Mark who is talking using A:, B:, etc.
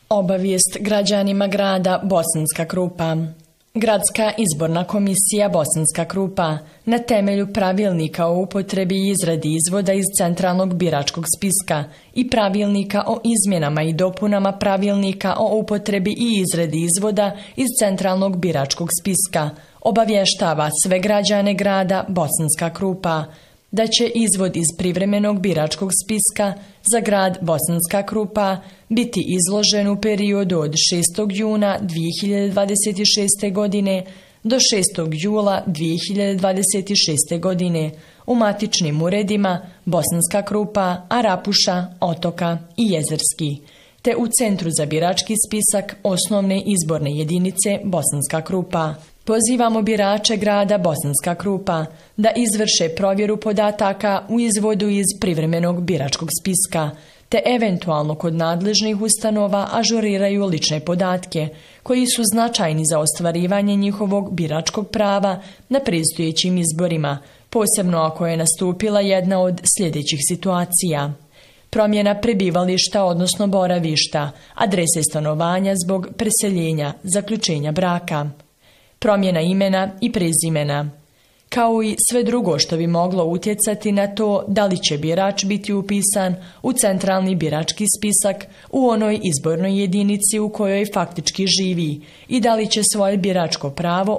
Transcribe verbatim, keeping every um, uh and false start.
A: Obavijest građanima grada Bosanska Krupa. Gradska izborna komisija Bosanska Krupa na temelju pravilnika o upotrebi i izradi izvoda iz centralnog biračkog spiska i pravilnika o izmjenama i dopunama pravilnika o upotrebi i izradi izvoda iz centralnog biračkog spiska obavještava sve građane grada Bosanska Krupa da će izvod iz privremenog biračkog spiska za grad Bosanska Krupa biti izložen u periodu od šestog juna dvije hiljade dvadeset šeste. godine do šestog jula dvije hiljade dvadeset šeste. godine u matičnim uredima Bosanska Krupa, Arapuša, Otoka i Jezerski, te u Centru za birački spisak osnovne izborne jedinice Bosanska Krupa. Pozivamo birače grada Bosanska Krupa da izvrše provjeru podataka u izvodu iz privremenog biračkog spiska, te eventualno kod nadležnih ustanova ažuriraju lične podatke koji su značajni za ostvarivanje njihovog biračkog prava na predstojećim izborima, posebno ako je nastupila jedna od sljedećih situacija: promjena prebivališta odnosno boravišta, adrese stanovanja zbog preseljenja, zaključenja braka, promjena imena i prezimena, kao i sve drugo što bi moglo utjecati na to da li će birač biti upisan u centralni birački spisak u onoj izbornoj jedinici u kojoj faktički živi i da li će svoje biračko pravo